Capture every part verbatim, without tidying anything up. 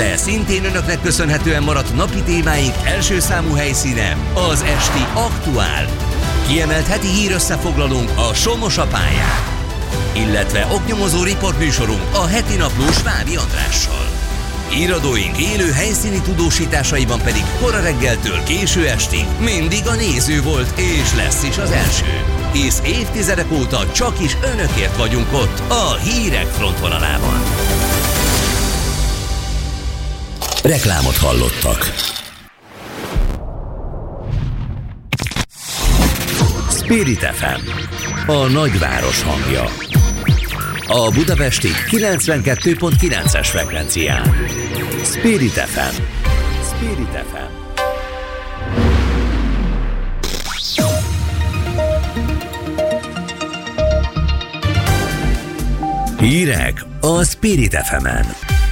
De szintén önöknek köszönhetően maradt napi témáink első számú helyszíne az esti Aktuál. Kiemelt heti hírösszefoglalónk a Somos a pályán, illetve oknyomozó riportműsorunk a heti naplós Vári Andrással. Híradóink élő helyszíni tudósításaiban pedig kora reggeltől késő estig mindig a néző volt és lesz is az első. Hisz évtizedek óta csak is önökért vagyunk ott a hírek frontvonalában. Reklámot hallottak. Spirit ef em, a nagyváros hangja. A budapesti kilencvenkettő pont kilences frekvencián. Spirit ef em. Spirit ef em. Hírek a Spirit ef emen.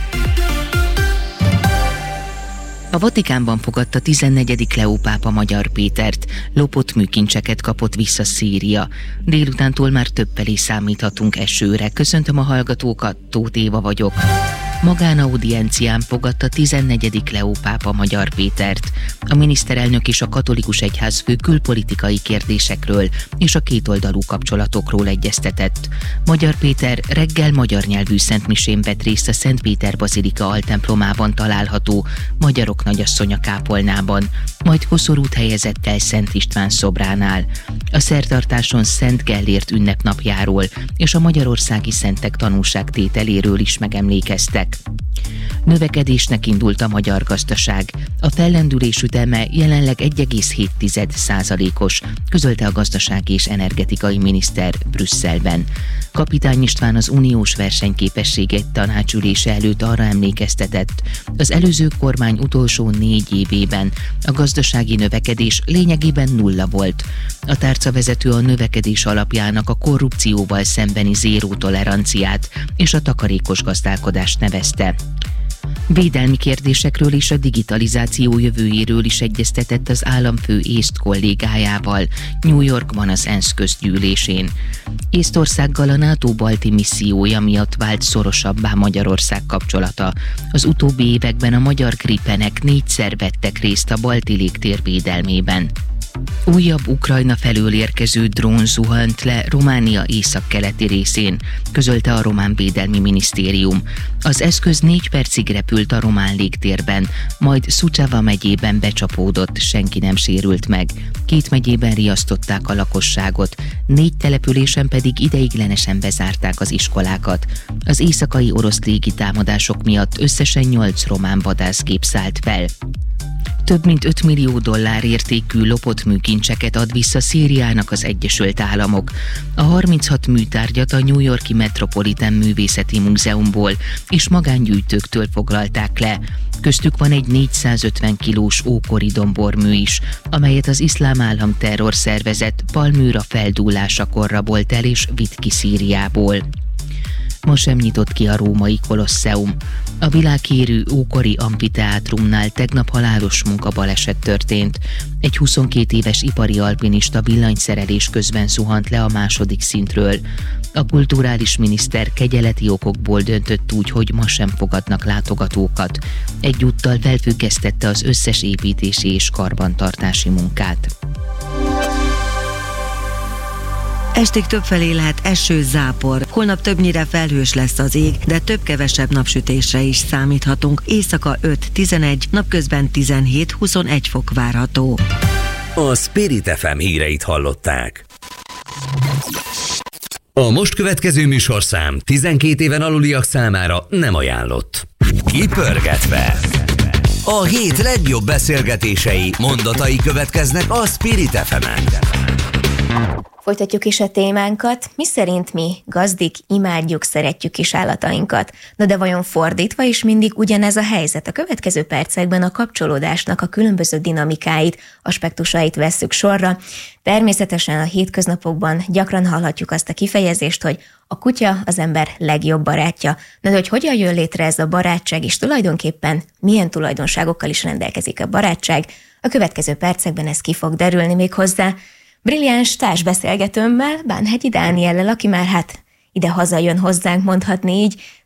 A Vatikánban fogadta tizennegyedik Leó pápa Magyar Pétert, lopott műkincseket kapott vissza Szíria. Délutántól már többfelé számíthatunk esőre. Köszöntöm a hallgatókat, Tóth Éva vagyok. Magánaudiencián fogadta tizennegyedik Leó pápa Magyar Pétert. A miniszterelnök és a katolikus egyházfő külpolitikai kérdésekről és a kétoldalú kapcsolatokról egyeztetett. Magyar Péter reggel magyar nyelvű szentmisén vett részt a Szent Péter bazilika altemplomában található Magyarok Nagyasszonya kápolnában, majd koszorút helyezett el Szent István szobránál. A szertartáson Szent Gellért ünnepnapjáról és a magyarországi szentek tanúságtételéről is megemlékeztek. Növekedésnek indult a magyar gazdaság. A fellendülés üteme jelenleg egy egész hét százalékos, közölte a gazdasági és energetikai miniszter Brüsszelben. Kapitány István az uniós versenyképességet tanácsülése előtt arra emlékeztetett, az előző kormány utolsó négy évében a gazdasági növekedés lényegében nulla volt. A tárcavezető a növekedés alapjának a korrupcióval szembeni zéró toleranciát és a takarékos gazdálkodást nevezte. Védelmi kérdésekről és a digitalizáció jövőjéről is egyeztetett az államfő észt kollégájával New Yorkban az ENSZ közgyűlésén. Észtországgal a NATO balti missziója miatt vált szorosabbá Magyarország kapcsolata. Az utóbbi években a magyar Gripenek négyszer vettek részt a balti légtér védelmében. Újabb Ukrajna felől érkező drón zuhant le Románia északkeleti részén, közölte a román védelmi minisztérium. Az eszköz négy percig repült a román légtérben, majd Suceava megyében becsapódott, senki nem sérült meg. Két megyében riasztották a lakosságot, négy településen pedig ideiglenesen bezárták az iskolákat. Az éjszakai orosz légitámadások miatt összesen nyolc román vadászgép szállt fel. Több mint öt millió dollár értékű lopott műkincseket ad vissza Szíriának az Egyesült Államok. A harminchat műtárgyat a New York-i Metropolitan Művészeti Múzeumból és magángyűjtőktől foglalták le. Köztük van egy négyszázötven kilós ókori dombormű is, amelyet az Iszlám Állam terrorszervezet Palmyra feldúlásakor rabolt el és vitt ki Szíriából. Ma sem nyitott ki a római Kolosseum. A világhírű ókori amfiteátrumnál tegnap halálos munkabaleset történt. Egy huszonkét éves ipari alpinista villanyszerelés közben zuhant le a második szintről. A kulturális miniszter kegyeleti okokból döntött úgy, hogy ma sem fogadnak látogatókat. Egyúttal felfüggesztette az összes építési és karbantartási munkát. Estig többfelé lehet eső, zápor. Holnap többnyire felhős lesz az ég, de több-kevesebb napsütésre is számíthatunk. Éjszaka öt-tizenegy, napközben tizenhét-huszonegy fok várható. A Spirit ef em híreit hallották. A most következő műsorszám tizenkét éven aluliak számára nem ajánlott. Kipörgetve. A hét legjobb beszélgetései, mondatai következnek a Spirit ef emen. Folytatjuk is a témánkat, miszerint mi, gazdik, imádjuk, szeretjük kis állatainkat. Na de vajon fordítva is mindig ugyanez a helyzet? A következő percekben a kapcsolódásnak a különböző dinamikáit, aspektusait vesszük sorra. Természetesen a hétköznapokban gyakran hallhatjuk azt a kifejezést, hogy a kutya az ember legjobb barátja. Na de hogy hogyan jön létre ez a barátság, és tulajdonképpen milyen tulajdonságokkal is rendelkezik a barátság? A következő percekben ez ki fog derülni még hozzá. Brilliáns társbeszélgetőmmel, Bánhegyi Dániellel, aki már hát ide hazajön hozzánk, mondhatni így.